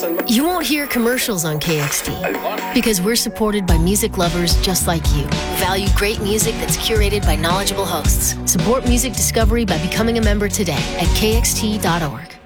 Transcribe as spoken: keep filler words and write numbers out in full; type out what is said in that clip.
You won't hear commercials on K X T because we're supported by music lovers just like you. Value great music that's curated by knowledgeable hosts. Support music discovery by becoming a member today at K X T dot org.